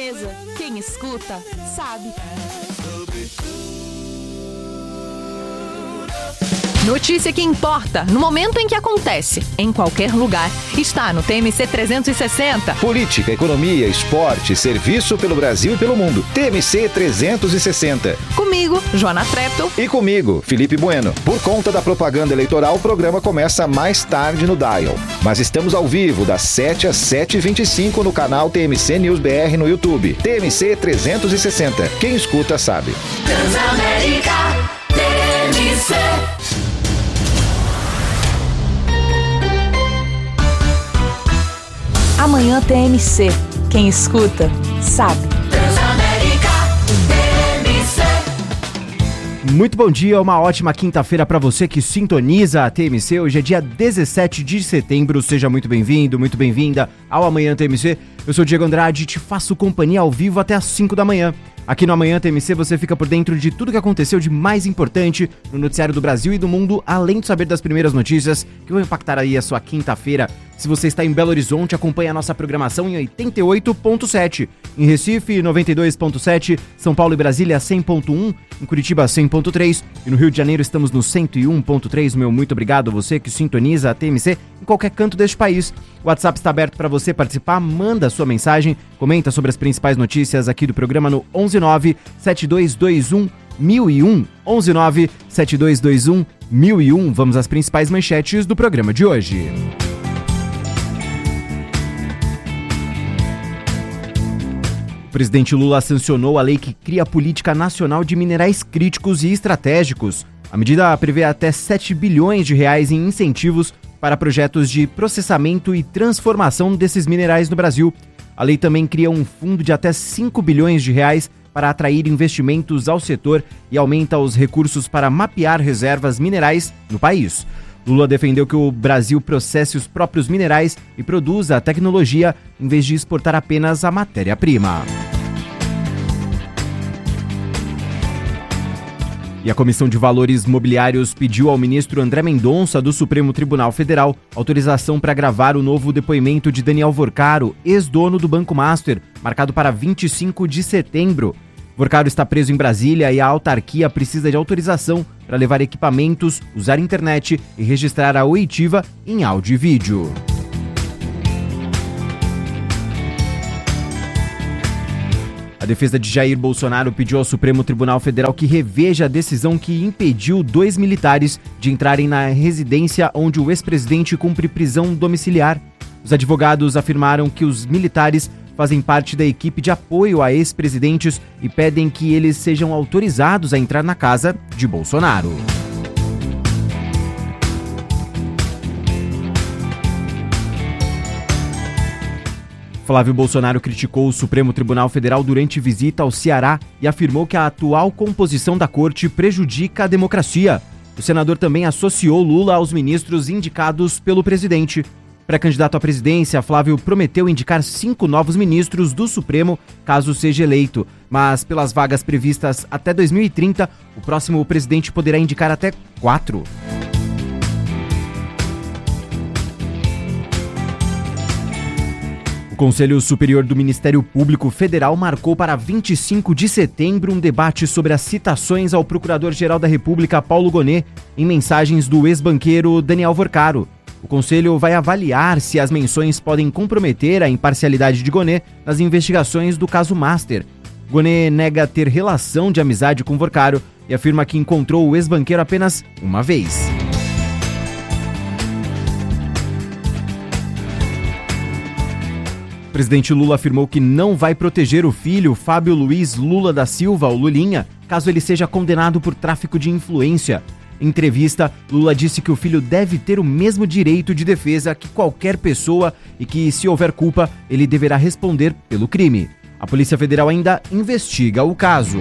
certeza, quem escuta sabe. Notícia que importa, no momento em que acontece, em qualquer lugar, está no TMC 360. Política, economia, esporte, serviço pelo Brasil e pelo mundo. TMC 360. Comigo, Joana Treptow. E comigo, Felipe Bueno. Por conta da propaganda eleitoral, o programa começa mais tarde no Dial. Mas estamos ao vivo, das 7 às 7h25 no canal TMC News BR no YouTube. TMC 360. Quem escuta sabe. Transamérica TMC. Amanhã TMC. Quem escuta, sabe. Transamérica TMC. Muito bom dia, uma ótima quinta-feira para você que sintoniza a TMC. Hoje é dia 17 de setembro, seja muito bem-vindo, muito bem-vinda ao Amanhã TMC. Eu sou o Diego Andrade e te faço companhia ao vivo até às 5 da manhã. Aqui no Amanhã TMC você fica por dentro de tudo que aconteceu de mais importante no noticiário do Brasil e do mundo, além de saber das primeiras notícias que vão impactar aí a sua quinta-feira. Se você está em Belo Horizonte, acompanhe a nossa programação em 88.7, em Recife 92.7, São Paulo e Brasília 100.1, em Curitiba 100.3 e no Rio de Janeiro estamos no 101.3. Meu muito obrigado a você que sintoniza a TMC em qualquer canto deste país. O WhatsApp está aberto para você participar, manda sua mensagem, comenta sobre as principais notícias aqui do programa no 119-7221-1001, 119-7221-1001. Vamos às principais manchetes do programa de hoje. O presidente Lula sancionou a lei que cria a Política Nacional de Minerais Críticos e Estratégicos. A medida prevê até 7 bilhões de reais em incentivos para projetos de processamento e transformação desses minerais no Brasil. A lei também cria um fundo de até 5 bilhões de reais para atrair investimentos ao setor e aumenta os recursos para mapear reservas minerais no país. Lula defendeu que o Brasil processe os próprios minerais e produza a tecnologia em vez de exportar apenas a matéria-prima. E a Comissão de Valores Mobiliários pediu ao ministro André Mendonça, do Supremo Tribunal Federal, autorização para gravar o novo depoimento de Daniel Vorcaro, ex-dono do Banco Master, marcado para 25 de setembro. Vorcaro está preso em Brasília e a autarquia precisa de autorização para levar equipamentos, usar internet e registrar a oitiva em áudio e vídeo. A defesa de Jair Bolsonaro pediu ao Supremo Tribunal Federal que reveja a decisão que impediu 2 militares de entrarem na residência onde o ex-presidente cumpre prisão domiciliar. Os advogados afirmaram que os militares fazem parte da equipe de apoio a ex-presidentes e pedem que eles sejam autorizados a entrar na casa de Bolsonaro. Flávio Bolsonaro criticou o Supremo Tribunal Federal durante visita ao Ceará e afirmou que a atual composição da corte prejudica a democracia. O senador também associou Lula aos ministros indicados pelo presidente. Pré-candidato à presidência, Flávio prometeu indicar 5 novos ministros do Supremo caso seja eleito, mas pelas vagas previstas até 2030, o próximo presidente poderá indicar até 4. O Conselho Superior do Ministério Público Federal marcou para 25 de setembro um debate sobre as citações ao Procurador-Geral da República, Paulo Gonet, em mensagens do ex-banqueiro Daniel Vorcaro. O Conselho vai avaliar se as menções podem comprometer a imparcialidade de Gonet nas investigações do caso Master. Gonet nega ter relação de amizade com Vorcaro e afirma que encontrou o ex-banqueiro apenas uma vez. O presidente Lula afirmou que não vai proteger o filho, Fábio Luiz Lula da Silva, o Lulinha, caso ele seja condenado por tráfico de influência. Em entrevista, Lula disse que o filho deve ter o mesmo direito de defesa que qualquer pessoa e que, se houver culpa, ele deverá responder pelo crime. A Polícia Federal ainda investiga o caso.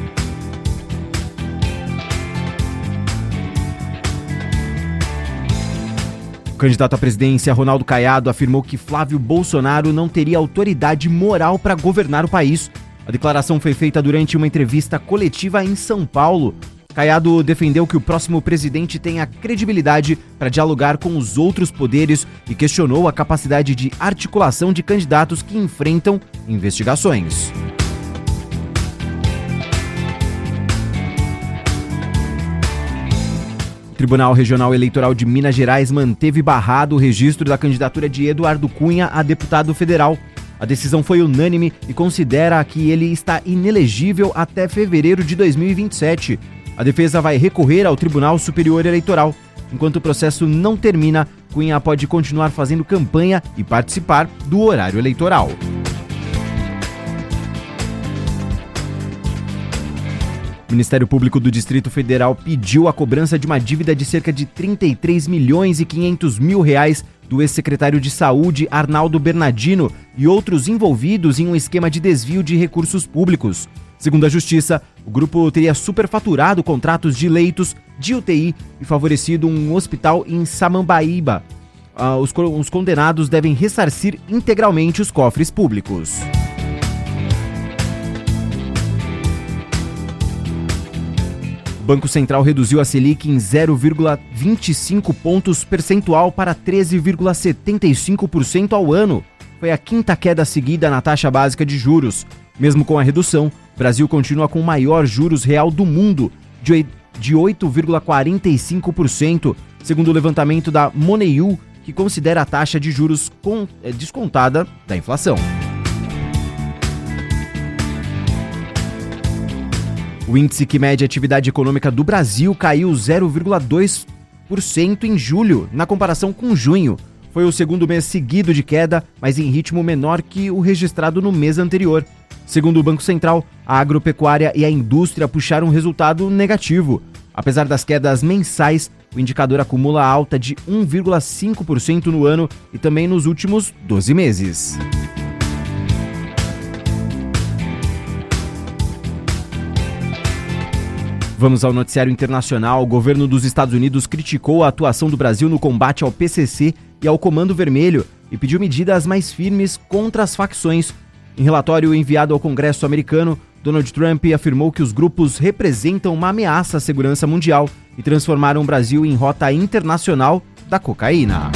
O candidato à presidência, Ronaldo Caiado, afirmou que Flávio Bolsonaro não teria autoridade moral para governar o país. A declaração foi feita durante uma entrevista coletiva em São Paulo. Caiado defendeu que o próximo presidente tenha credibilidade para dialogar com os outros poderes e questionou a capacidade de articulação de candidatos que enfrentam investigações. O Tribunal Regional Eleitoral de Minas Gerais manteve barrado o registro da candidatura de Eduardo Cunha a deputado federal. A decisão foi unânime e considera que ele está inelegível até fevereiro de 2027. A defesa vai recorrer ao Tribunal Superior Eleitoral. Enquanto o processo não termina, Cunha pode continuar fazendo campanha e participar do horário eleitoral. O Ministério Público do Distrito Federal pediu a cobrança de uma dívida de cerca de 33 milhões e 500 mil reais do ex-secretário de Saúde, Arnaldo Bernardino, e outros envolvidos em um esquema de desvio de recursos públicos. Segundo a Justiça, o grupo teria superfaturado contratos de leitos de UTI e favorecido um hospital em Samambaíba. Os condenados devem ressarcir integralmente os cofres públicos. O Banco Central reduziu a Selic em 0,25 pontos percentual para 13,75% ao ano. Foi a quinta queda seguida na taxa básica de juros. Mesmo com a redução, o Brasil continua com o maior juros real do mundo, de 8,45%, segundo o levantamento da MoneyU, que considera a taxa de juros descontada da inflação. O índice que mede a atividade econômica do Brasil caiu 0,2% em julho, na comparação com junho. Foi o segundo mês seguido de queda, mas em ritmo menor que o registrado no mês anterior. Segundo o Banco Central, a agropecuária e a indústria puxaram um resultado negativo. Apesar das quedas mensais, o indicador acumula alta de 1,5% no ano e também nos últimos 12 meses. Vamos ao noticiário internacional. O governo dos Estados Unidos criticou a atuação do Brasil no combate ao PCC e ao Comando Vermelho e pediu medidas mais firmes contra as facções. Em relatório enviado ao Congresso americano, Donald Trump afirmou que os grupos representam uma ameaça à segurança mundial e transformaram o Brasil em rota internacional da cocaína.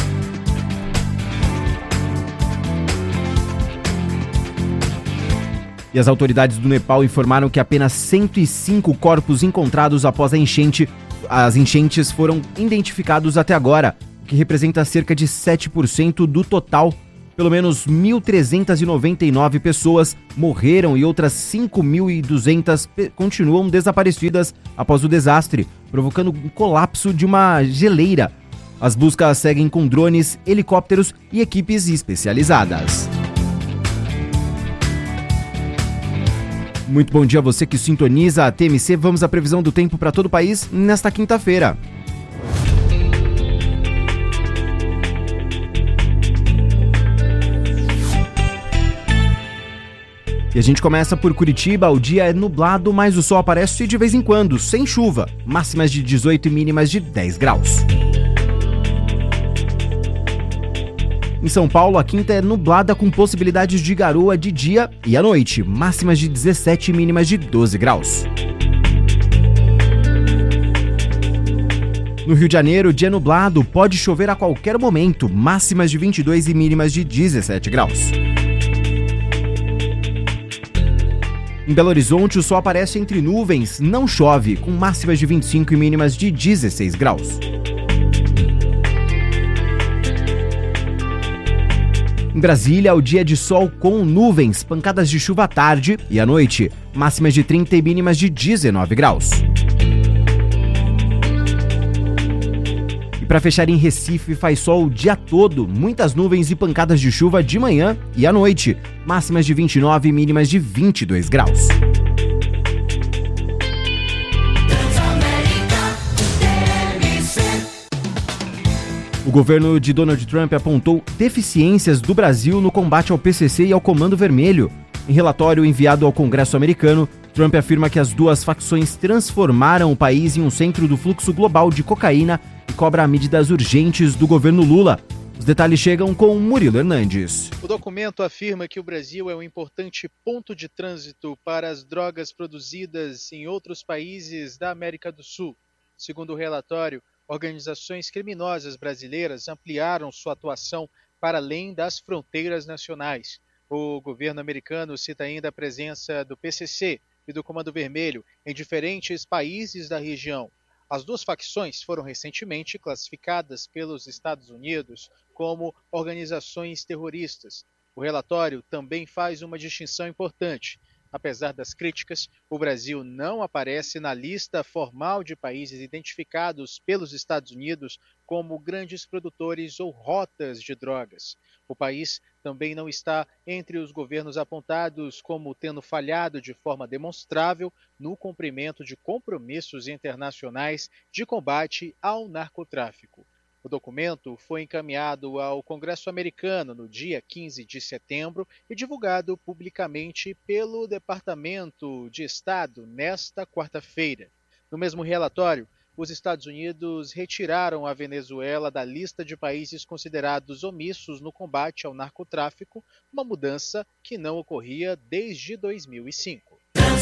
E as autoridades do Nepal informaram que apenas 105 corpos encontrados após as enchentes foram identificados até agora, o que representa cerca de 7% do total. Pelo menos 1.399 pessoas morreram e outras 5.200 continuam desaparecidas após o desastre, provocando um colapso de uma geleira. As buscas seguem com drones, helicópteros e equipes especializadas. Muito bom dia a você que sintoniza a TMC. Vamos à previsão do tempo para todo o país nesta quinta-feira. E a gente começa por Curitiba. O dia é nublado, mas o sol aparece de vez em quando, sem chuva. Máximas de 18 e mínimas de 10 graus. Em São Paulo, a quinta é nublada com possibilidades de garoa de dia e à noite. Máximas de 17 e mínimas de 12 graus. No Rio de Janeiro, dia nublado, pode chover a qualquer momento. Máximas de 22 e mínimas de 17 graus. Em Belo Horizonte, o sol aparece entre nuvens, não chove, com máximas de 25 e mínimas de 16 graus. Em Brasília, o dia é de sol com nuvens, pancadas de chuva à tarde e à noite, máximas de 30 e mínimas de 19 graus. E para fechar, em Recife, faz sol o dia todo, muitas nuvens e pancadas de chuva de manhã e à noite, máximas de 29 e mínimas de 22 graus. O governo de Donald Trump apontou deficiências do Brasil no combate ao PCC e ao Comando Vermelho. Em relatório enviado ao Congresso americano, Trump afirma que as duas facções transformaram o país em um centro do fluxo global de cocaína e cobra medidas urgentes do governo Lula. Os detalhes chegam com Murilo Hernandes. O documento afirma que o Brasil é um importante ponto de trânsito para as drogas produzidas em outros países da América do Sul. Segundo o relatório, organizações criminosas brasileiras ampliaram sua atuação para além das fronteiras nacionais. O governo americano cita ainda a presença do PCC e do Comando Vermelho em diferentes países da região. As duas facções foram recentemente classificadas pelos Estados Unidos como organizações terroristas. O relatório também faz uma distinção importante. Apesar das críticas, o Brasil não aparece na lista formal de países identificados pelos Estados Unidos como grandes produtores ou rotas de drogas. O país também não está entre os governos apontados como tendo falhado de forma demonstrável no cumprimento de compromissos internacionais de combate ao narcotráfico. O documento foi encaminhado ao Congresso americano no dia 15 de setembro e divulgado publicamente pelo Departamento de Estado nesta quarta-feira. No mesmo relatório, os Estados Unidos retiraram a Venezuela da lista de países considerados omissos no combate ao narcotráfico, uma mudança que não ocorria desde 2005.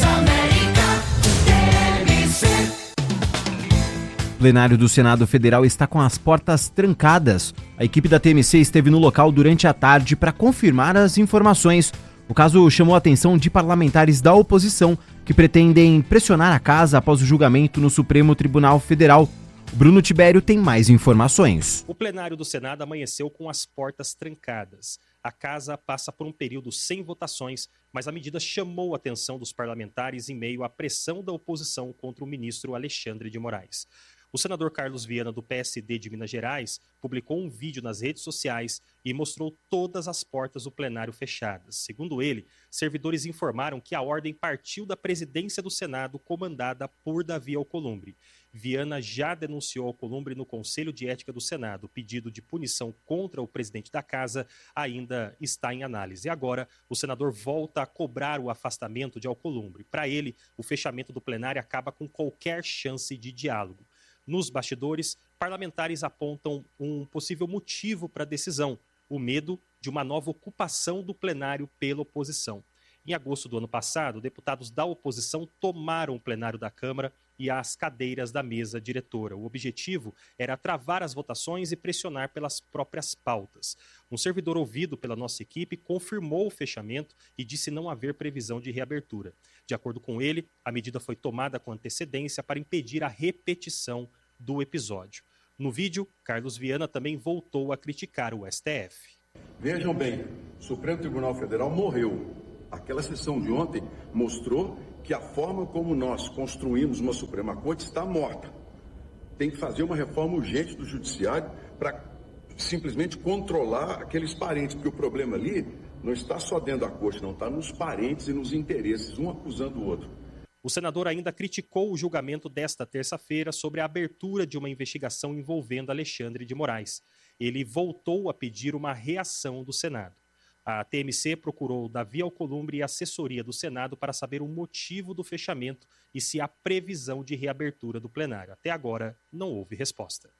O plenário do Senado Federal está com as portas trancadas. A equipe da TMC esteve no local durante a tarde para confirmar as informações. O caso chamou a atenção de parlamentares da oposição que pretendem pressionar a casa após o julgamento no Supremo Tribunal Federal. O Bruno Tibério tem mais informações. O plenário do Senado amanheceu com as portas trancadas. A casa passa por um período sem votações, mas a medida chamou a atenção dos parlamentares em meio à pressão da oposição contra o ministro Alexandre de Moraes. O senador Carlos Viana, do PSD de Minas Gerais, publicou um vídeo nas redes sociais e mostrou todas as portas do plenário fechadas. Segundo ele, servidores informaram que a ordem partiu da presidência do Senado, comandada por Davi Alcolumbre. Viana já denunciou Alcolumbre no Conselho de Ética do Senado. O pedido de punição contra o presidente da casa ainda está em análise. Agora, o senador volta a cobrar o afastamento de Alcolumbre. Para ele, o fechamento do plenário acaba com qualquer chance de diálogo. Nos bastidores, parlamentares apontam um possível motivo para a decisão: o medo de uma nova ocupação do plenário pela oposição. Em agosto do ano passado, deputados da oposição tomaram o plenário da Câmara e as cadeiras da mesa diretora. O objetivo era travar as votações e pressionar pelas próprias pautas. Um servidor ouvido pela nossa equipe confirmou o fechamento e disse não haver previsão de reabertura. De acordo com ele, a medida foi tomada com antecedência para impedir a repetição do episódio. No vídeo, Carlos Viana também voltou a criticar o STF. Vejam bem, o Supremo Tribunal Federal morreu. Aquela sessão de ontem mostrou que a forma como nós construímos uma Suprema Corte está morta. Tem que fazer uma reforma urgente do Judiciário para simplesmente controlar aqueles parentes, porque o problema ali não está só dentro da Corte, não, está nos parentes e nos interesses, um acusando o outro. O senador ainda criticou o julgamento desta terça-feira sobre a abertura de uma investigação envolvendo Alexandre de Moraes. Ele voltou a pedir uma reação do Senado. A TMC procurou Davi Alcolumbre e a assessoria do Senado para saber o motivo do fechamento e se há previsão de reabertura do plenário. Até agora, não houve resposta.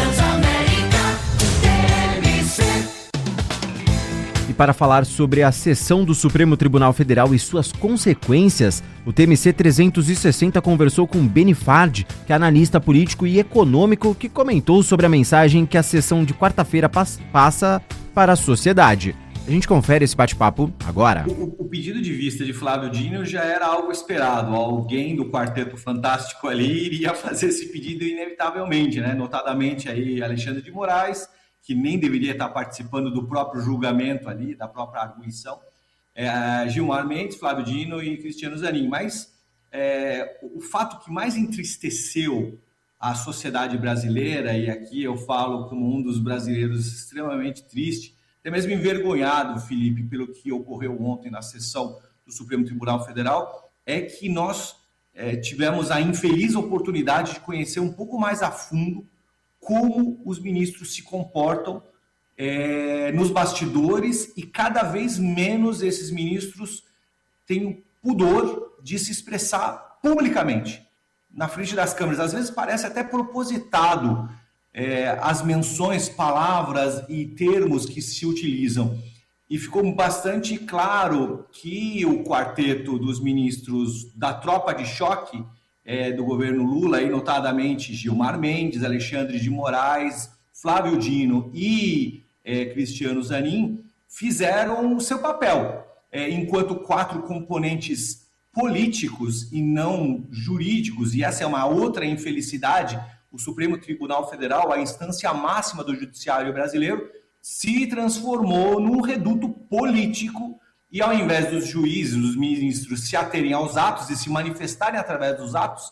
E para falar sobre a sessão do Supremo Tribunal Federal e suas consequências, o TMC 360 conversou com Beni Fard, que é analista político e econômico, que comentou sobre a mensagem que a sessão de quarta-feira passa para a sociedade. A gente confere esse bate-papo agora. O pedido de vista de Flávio Dino já era algo esperado. Alguém do Quarteto Fantástico ali iria fazer esse pedido inevitavelmente, né? Notadamente aí Alexandre de Moraes, que nem deveria estar participando do próprio julgamento ali, da própria arguição. Gilmar Mendes, Flávio Dino e Cristiano Zanin. Mas o fato que mais entristeceu a sociedade brasileira, e aqui eu falo como um dos brasileiros extremamente triste, até mesmo envergonhado, Felipe, pelo que ocorreu ontem na sessão do Supremo Tribunal Federal, é que nós tivemos a infeliz oportunidade de conhecer um pouco mais a fundo como os ministros se comportam nos bastidores, e cada vez menos esses ministros têm o pudor de se expressar publicamente, na frente das câmeras. Às vezes parece até propositado as menções, palavras e termos que se utilizam. E ficou bastante claro que o quarteto dos ministros da tropa de choque do governo Lula, e notadamente Gilmar Mendes, Alexandre de Moraes, Flávio Dino e Cristiano Zanin, fizeram o seu papel, enquanto 4 componentes políticos e não jurídicos, e essa é uma outra infelicidade, o Supremo Tribunal Federal, a instância máxima do judiciário brasileiro, se transformou num reduto político e ao invés dos juízes, dos ministros se aterem aos atos e se manifestarem através dos atos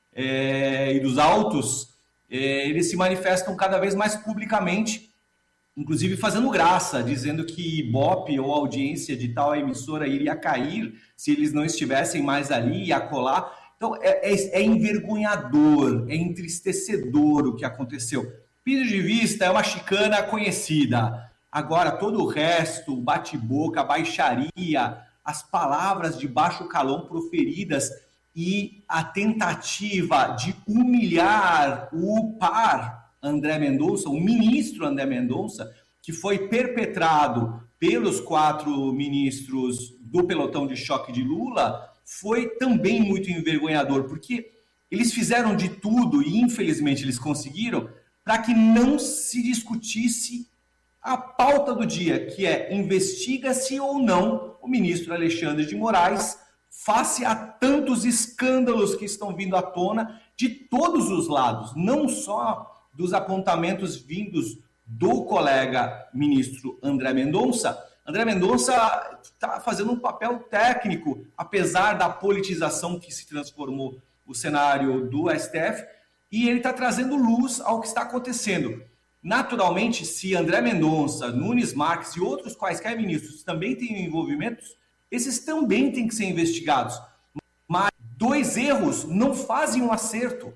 e dos autos, eles se manifestam cada vez mais publicamente, inclusive fazendo graça, dizendo que Ibope ou audiência de tal emissora iria cair se eles não estivessem mais ali e acolá. Então, é envergonhador, é entristecedor o que aconteceu. Pedido de vista é uma chicana conhecida. Agora, todo o resto, bate-boca, baixaria, as palavras de baixo calão proferidas e a tentativa de humilhar o par André Mendonça, o ministro André Mendonça, que foi perpetrado pelos 4 ministros do pelotão de choque de Lula, foi também muito envergonhador, porque eles fizeram de tudo, e infelizmente eles conseguiram, para que não se discutisse a pauta do dia, que é investiga-se ou não o ministro Alexandre de Moraes, face a tantos escândalos que estão vindo à tona de todos os lados, não só dos apontamentos vindos do colega ministro André Mendonça. André Mendonça está fazendo um papel técnico, apesar da politização que se transformou o cenário do STF, e ele está trazendo luz ao que está acontecendo. Naturalmente, se André Mendonça, Nunes Marques e outros quaisquer ministros também têm envolvimentos, esses também têm que ser investigados. Mas 2 erros não fazem um acerto.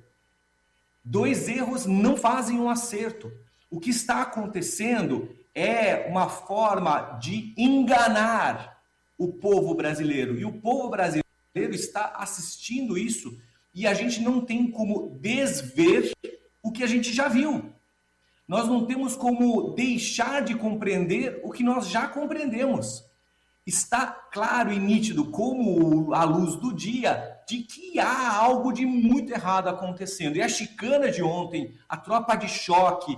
2 erros não fazem um acerto. O que está acontecendo é uma forma de enganar o povo brasileiro. E o povo brasileiro está assistindo isso e a gente não tem como desver o que a gente já viu. Nós não temos como deixar de compreender o que nós já compreendemos. Está claro e nítido, como à luz do dia, de que há algo de muito errado acontecendo. E a chicana de ontem, a tropa de choque,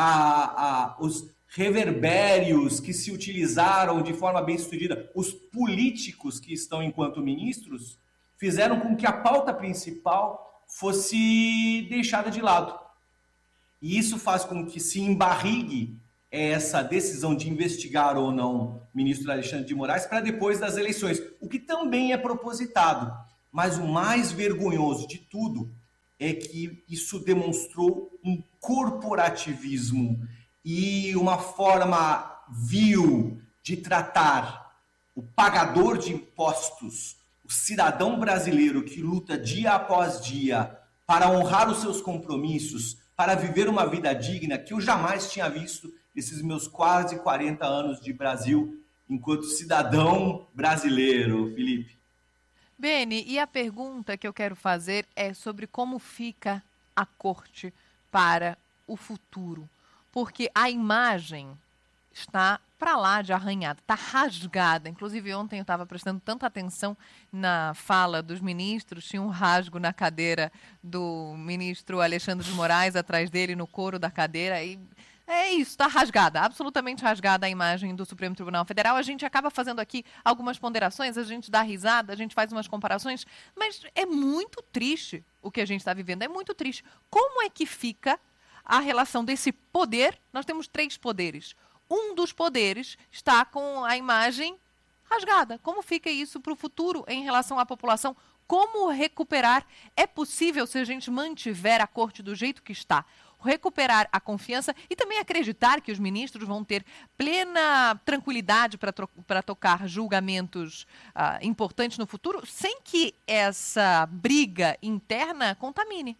os reverbérios que se utilizaram de forma bem sucedida, os políticos que estão enquanto ministros, fizeram com que a pauta principal fosse deixada de lado. E isso faz com que se embarrigue essa decisão de investigar ou não o ministro Alexandre de Moraes para depois das eleições, o que também é propositado. Mas o mais vergonhoso de tudo é que isso demonstrou um corporativismo e uma forma vil de tratar o pagador de impostos, o cidadão brasileiro que luta dia após dia para honrar os seus compromissos, para viver uma vida digna, que eu jamais tinha visto nesses meus quase 40 anos de Brasil enquanto cidadão brasileiro, Felipe. Beni, e a pergunta que eu quero fazer é sobre como fica a corte para o futuro. Porque a imagem está para lá de arranhada, está rasgada. Inclusive, ontem eu estava prestando tanta atenção na fala dos ministros, tinha um rasgo na cadeira do ministro Alexandre de Moraes, atrás dele, no couro da cadeira, e é isso, está rasgada, absolutamente rasgada a imagem do Supremo Tribunal Federal. A gente acaba fazendo aqui algumas ponderações, a gente dá risada, a gente faz umas comparações, mas é muito triste o que a gente está vivendo, é muito triste. Como é que fica a relação desse poder? Nós temos 3 poderes. Um dos poderes está com a imagem rasgada. Como fica isso para o futuro em relação à população? Como recuperar? É possível, se a gente mantiver a corte do jeito que está, recuperar a confiança e também acreditar que os ministros vão ter plena tranquilidade para tocar julgamentos importantes no futuro, sem que essa briga interna contamine?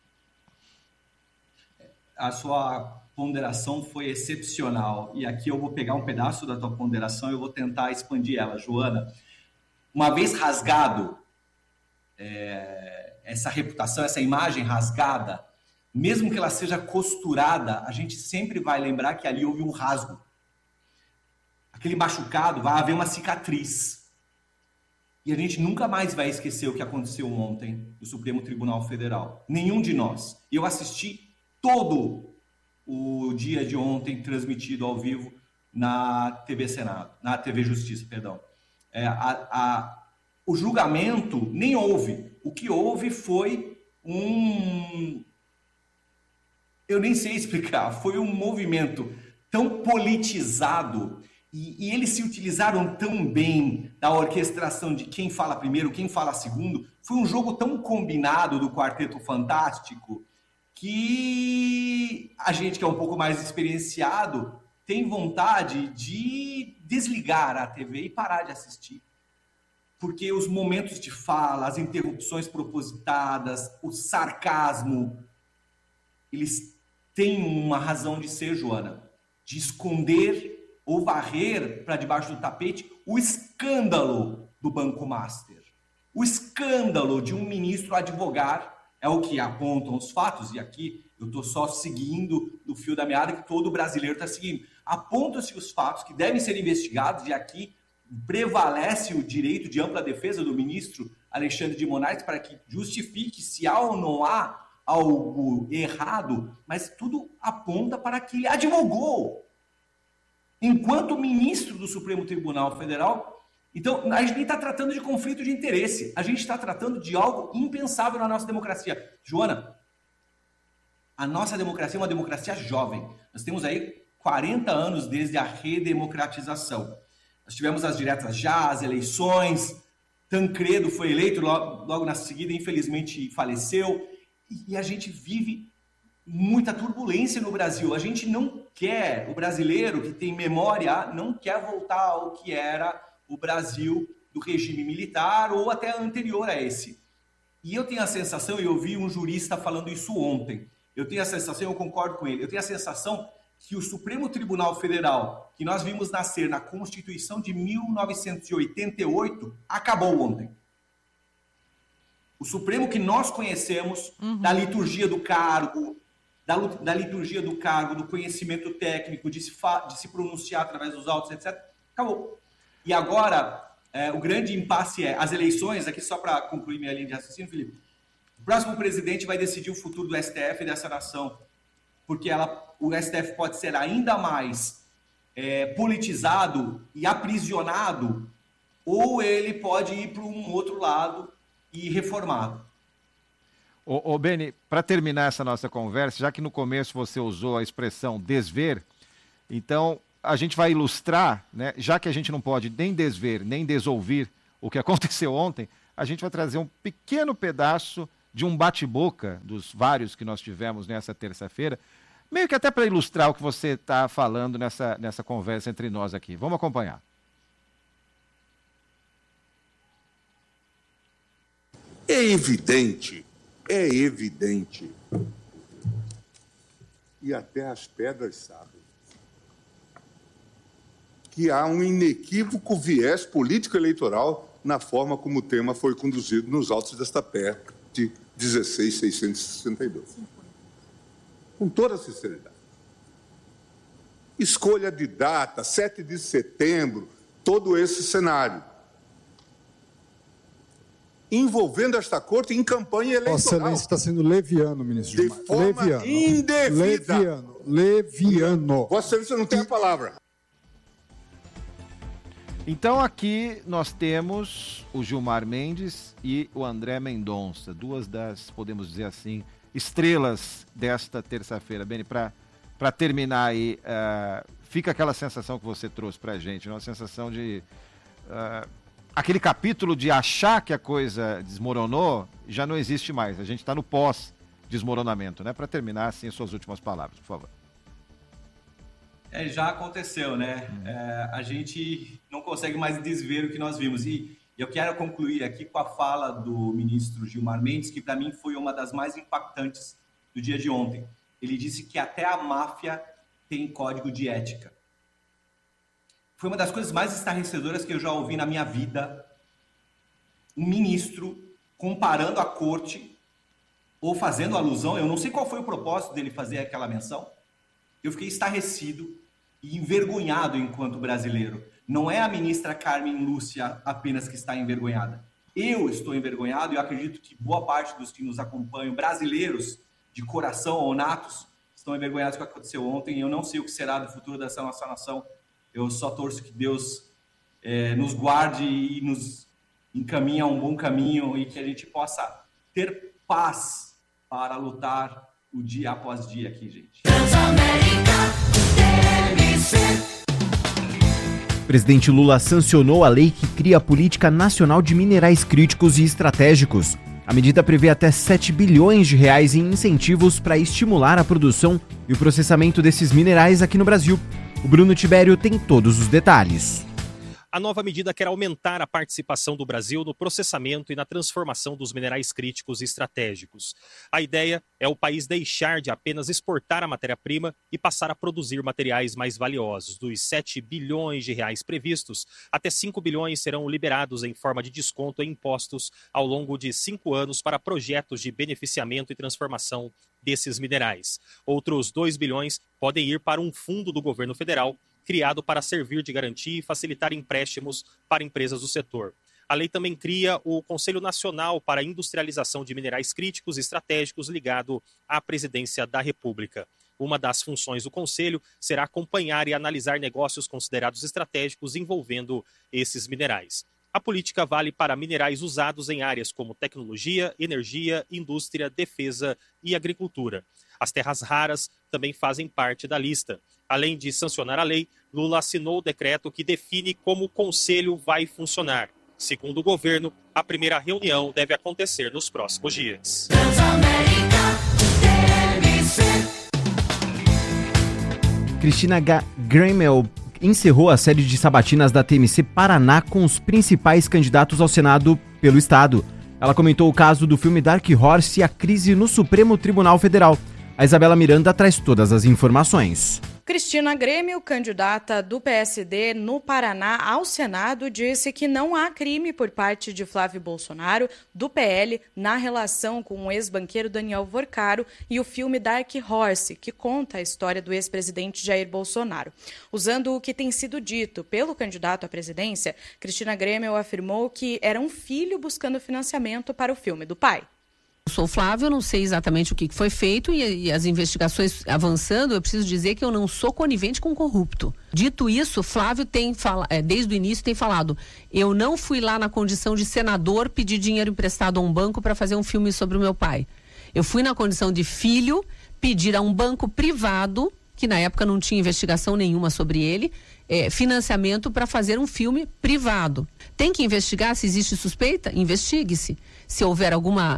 A sua ponderação foi excepcional. E aqui eu vou pegar um pedaço da tua ponderação e eu vou tentar expandir ela, Joana. Uma vez rasgado essa reputação, essa imagem rasgada, mesmo que ela seja costurada, a gente sempre vai lembrar que ali houve um rasgo. Aquele machucado, vai haver uma cicatriz. E a gente nunca mais vai esquecer o que aconteceu ontem no Supremo Tribunal Federal. Nenhum de nós. Eu assisti todo o dia de ontem transmitido ao vivo na TV Senado, na TV Justiça, perdão. O julgamento nem houve. O que houve foi eu nem sei explicar, foi um movimento tão politizado e eles se utilizaram tão bem da orquestração de quem fala primeiro, quem fala segundo. Foi um jogo tão combinado do Quarteto Fantástico que a gente que é um pouco mais experienciado tem vontade de desligar a TV e parar de assistir. Porque os momentos de fala, as interrupções propositadas, o sarcasmo, eles têm uma razão de ser, Joana, de esconder ou varrer para debaixo do tapete o escândalo do Banco Master. O escândalo de um ministro advogar, é o que apontam os fatos, e aqui eu estou só seguindo o fio da meada que todo brasileiro está seguindo. Apontam-se os fatos que devem ser investigados, e aqui prevalece o direito de ampla defesa do ministro Alexandre de Moraes para que justifique se há ou não há algo errado, mas tudo aponta para que ele advogou enquanto ministro do Supremo Tribunal Federal. Então, a gente está tratando de conflito de interesse, a gente está tratando de algo impensável na nossa democracia. Joana, a nossa democracia é uma democracia jovem. Nós temos aí 40 anos desde a redemocratização. Nós tivemos as diretas já, as eleições, Tancredo foi eleito, logo na seguida, infelizmente, faleceu, e a gente vive muita turbulência no Brasil. A gente não quer, o brasileiro que tem memória, não quer voltar ao que era o Brasil do regime militar ou até anterior a esse. E eu tenho a sensação, e eu vi um jurista falando isso ontem, eu tenho a sensação, eu concordo com ele, eu tenho a sensação que o Supremo Tribunal Federal, que nós vimos nascer na Constituição de 1988, acabou ontem. O Supremo que nós conhecemos, da liturgia do cargo, da liturgia do cargo, do conhecimento técnico, de se pronunciar através dos autos, etc., acabou. E agora, o grande impasse é as eleições, aqui só para concluir minha linha de raciocínio, Felipe, o próximo presidente vai decidir o futuro do STF e dessa nação, porque o STF pode ser ainda mais politizado e aprisionado, ou ele pode ir para um outro lado e reformado. Ô Beni, para terminar essa nossa conversa, já que no começo você usou a expressão desver, então a gente vai ilustrar, né, já que a gente não pode nem desver, nem desouvir o que aconteceu ontem, a gente vai trazer um pequeno pedaço de um bate-boca dos vários que nós tivemos nessa terça-feira, meio que até para ilustrar o que você está falando nessa conversa entre nós aqui. Vamos acompanhar. É evidente, e até as pedras sabem, que há um inequívoco viés político-eleitoral na forma como o tema foi conduzido nos autos desta PEC de 16.662. Com toda a sinceridade. Escolha de data, 7 de setembro, todo esse cenário. Envolvendo esta corte em campanha eleitoral. Vossa Excelência está sendo leviano, ministro de Gilmar. forma leviano. indevida. Leviano. Vossa Excelência não tem a palavra. Então aqui nós temos o Gilmar Mendes e o André Mendonça, duas das, podemos dizer assim, estrelas desta terça-feira. Beni, para terminar aí, fica aquela sensação que você trouxe para a gente, uma sensação de... aquele capítulo de achar que a coisa desmoronou já não existe mais. A gente está no pós-desmoronamento, né? Para terminar, assim, suas últimas palavras, por favor. Já aconteceu, né? A gente não consegue mais desver o que nós vimos. E eu quero concluir aqui com a fala do ministro Gilmar Mendes, que para mim foi uma das mais impactantes do dia de ontem. Ele disse que até a máfia tem código de ética. Foi uma das coisas mais estarrecedoras que eu já ouvi na minha vida. Um ministro comparando a corte, ou fazendo alusão, eu não sei qual foi o propósito dele fazer aquela menção, eu fiquei estarrecido e envergonhado enquanto brasileiro. Não é a ministra Carmen Lúcia apenas que está envergonhada. Eu estou envergonhado e eu acredito que boa parte dos que nos acompanham, brasileiros de coração ou natos, estão envergonhados com o que aconteceu ontem. Eu não sei o que será do futuro dessa nossa nação. Eu só torço que Deus nos guarde e nos encaminhe a um bom caminho e que a gente possa ter paz para lutar o dia após dia aqui, gente. O presidente Lula sancionou a lei que cria a Política Nacional de Minerais Críticos e Estratégicos. A medida prevê até 7 bilhões de reais em incentivos para estimular a produção e o processamento desses minerais aqui no Brasil. O Bruno Tibério tem todos os detalhes. A nova medida quer aumentar a participação do Brasil no processamento e na transformação dos minerais críticos e estratégicos. A ideia é o país deixar de apenas exportar a matéria-prima e passar a produzir materiais mais valiosos. Dos 7 bilhões de reais previstos, até 5 bilhões serão liberados em forma de desconto em impostos ao longo de 5 anos para projetos de beneficiamento e transformação desses minerais. Outros 2 bilhões podem ir para um fundo do governo federal criado para servir de garantia e facilitar empréstimos para empresas do setor. A lei também cria o Conselho Nacional para a Industrialização de Minerais Críticos e Estratégicos ligado à Presidência da República. Uma das funções do Conselho será acompanhar e analisar negócios considerados estratégicos envolvendo esses minerais. A política vale para minerais usados em áreas como tecnologia, energia, indústria, defesa e agricultura. As terras raras também fazem parte da lista. Além de sancionar a lei, Lula assinou o decreto que define como o Conselho vai funcionar. Segundo o governo, a primeira reunião deve acontecer nos próximos dias. Cristina Grammel encerrou a série de sabatinas da TMC Paraná com os principais candidatos ao Senado pelo Estado. Ela comentou o caso do filme Dark Horse e a crise no Supremo Tribunal Federal. A Isabela Miranda traz todas as informações. Cristina Grêmio, candidata do PSD no Paraná ao Senado, disse que não há crime por parte de Flávio Bolsonaro, do PL, na relação com o ex-banqueiro Daniel Vorcaro e o filme Dark Horse, que conta a história do ex-presidente Jair Bolsonaro. Usando o que tem sido dito pelo candidato à presidência, Cristina Grêmio afirmou que era um filho buscando financiamento para o filme do pai. Eu sou o Flávio, eu não sei exatamente o que foi feito e as investigações avançando, eu preciso dizer que eu não sou conivente com corrupto. Dito isso, Flávio desde o início tem falado, eu não fui lá na condição de senador pedir dinheiro emprestado a um banco para fazer um filme sobre o meu pai. Eu fui na condição de filho pedir a um banco privado, que na época não tinha investigação nenhuma sobre ele, financiamento para fazer um filme privado. Tem que investigar se existe suspeita? Investigue-se. Se houver alguma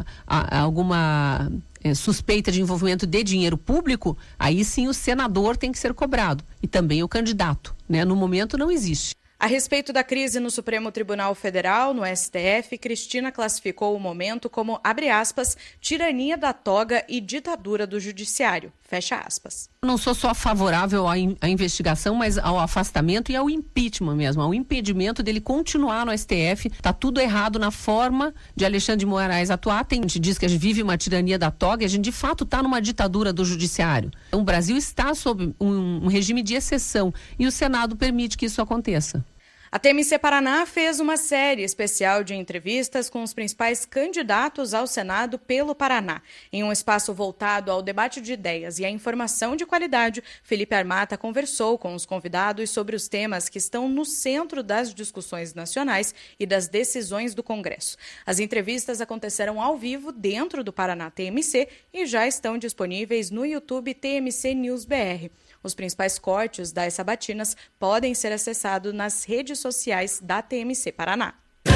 suspeita de envolvimento de dinheiro público, aí sim o senador tem que ser cobrado. E também o candidato, né? No momento não existe. A respeito da crise no Supremo Tribunal Federal, no STF, Cristina classificou o momento como, abre aspas, tirania da toga e ditadura do judiciário, fecha aspas. Não sou só favorável à investigação, mas ao afastamento e ao impeachment mesmo, ao impedimento dele continuar no STF. Está tudo errado na forma de Alexandre de Moraes atuar. A gente diz que a gente vive uma tirania da toga e a gente de fato está numa ditadura do judiciário. Então, o Brasil está sob um regime de exceção e o Senado permite que isso aconteça. A TMC Paraná fez uma série especial de entrevistas com os principais candidatos ao Senado pelo Paraná. Em um espaço voltado ao debate de ideias e à informação de qualidade, Felipe Armata conversou com os convidados sobre os temas que estão no centro das discussões nacionais e das decisões do Congresso. As entrevistas aconteceram ao vivo dentro do Paraná TMC e já estão disponíveis no YouTube TMC News BR. Os principais cortes das sabatinas podem ser acessados nas redes sociais da TMC Paraná.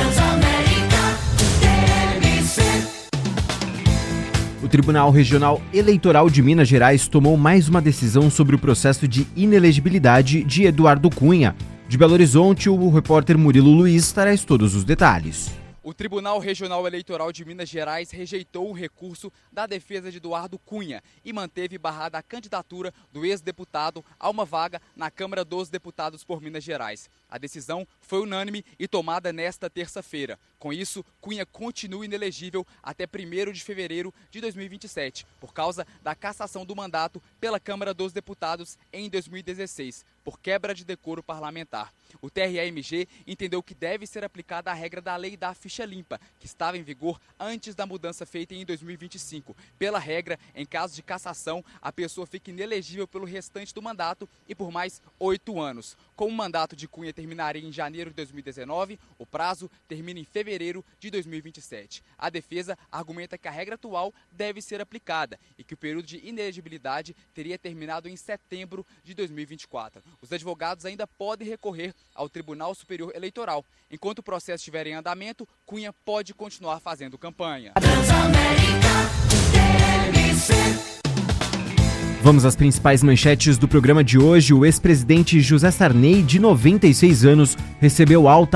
O Tribunal Regional Eleitoral de Minas Gerais tomou mais uma decisão sobre o processo de inelegibilidade de Eduardo Cunha. De Belo Horizonte, o repórter Murilo Luiz traz todos os detalhes. O Tribunal Regional Eleitoral de Minas Gerais rejeitou o recurso da defesa de Eduardo Cunha e manteve barrada a candidatura do ex-deputado a uma vaga na Câmara dos Deputados por Minas Gerais. A decisão foi unânime e tomada nesta terça-feira. Com isso, Cunha continua inelegível até 1º de fevereiro de 2027, por causa da cassação do mandato pela Câmara dos Deputados em 2016, por quebra de decoro parlamentar. O TRE-MG entendeu que deve ser aplicada a regra da lei da ficha limpa, que estava em vigor antes da mudança feita em 2025. Pela regra, em caso de cassação, a pessoa fica inelegível pelo restante do mandato e por mais 8 anos. Como o mandato de Cunha terminaria em janeiro de 2019, o prazo termina em fevereiro de 2027. A defesa argumenta que a regra atual deve ser aplicada e que o período de inelegibilidade teria terminado em setembro de 2024. Os advogados ainda podem recorrer ao Tribunal Superior Eleitoral. Enquanto o processo estiver em andamento, Cunha pode continuar fazendo campanha. Vamos às principais manchetes do programa de hoje. O ex-presidente José Sarney, de 96 anos, recebeu alta